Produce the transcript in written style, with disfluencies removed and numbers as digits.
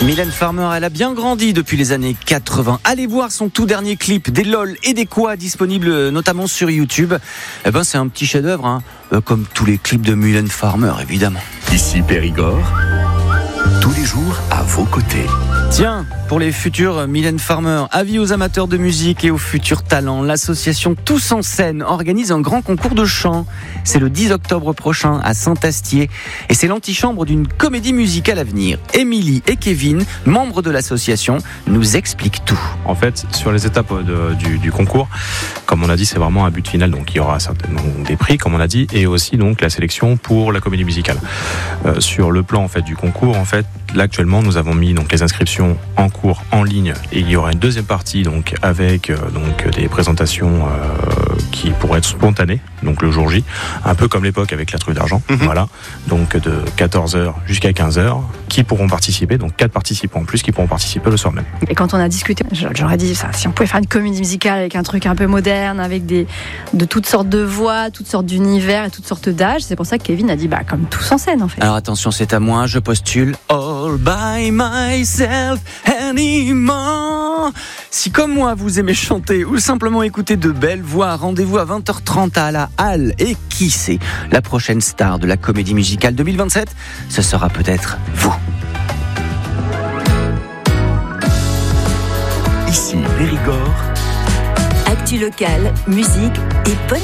Mylène Farmer, elle a bien grandi depuis les années 80. Allez voir son tout dernier clip, des LOL et des quoi, disponible notamment sur YouTube. C'est un petit chef-d'œuvre, comme tous les clips de Mylène Farmer, évidemment. Ici Périgord, tous les jours à vos côtés. Tiens, pour les futurs Mylène Farmer, avis aux amateurs de musique et aux futurs talents, l'association Tous en Scène organise un grand concours de chant. C'est le 10 octobre prochain à Saint-Astier et c'est l'antichambre d'une comédie musicale à venir. Émilie et Kevin, membres de l'association, nous expliquent tout. En fait, sur les étapes du concours, comme on a dit, c'est vraiment un but final, donc il y aura certainement des prix, comme on a dit, et aussi donc la sélection pour la comédie musicale. Sur le plan en fait du concours, en fait, là actuellement, nous avons mis donc les inscriptions en cours en ligne et il y aura une deuxième partie donc avec des présentations qui pourraient être spontanées, donc le jour J, un peu comme l'époque avec la truffe d'argent. Voilà, donc de 14h jusqu'à 15h, qui pourront participer, donc 4 participants en plus qui pourront participer le soir même. Et quand on a discuté, j'aurais dit ça, si on pouvait faire une comédie musicale avec un truc un peu moderne, avec de toutes sortes de voix, toutes sortes d'univers et toutes sortes d'âges, c'est pour ça que Kevin a dit comme Tous en Scène en fait. Alors attention, c'est à moi, je postule All by myself anymore. Si comme moi vous aimez chanter ou simplement écouter de belles voix, rendez-vous à 20h30 à la Halle. Et qui sait, la prochaine star de la comédie musicale 2027, ce sera peut-être vous. Ici Périgord. Actu locale, musique et bonne